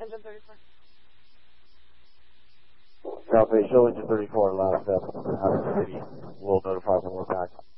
Engine 34. Copy, show engine 34, last step out of the city. We'll notify when we're back.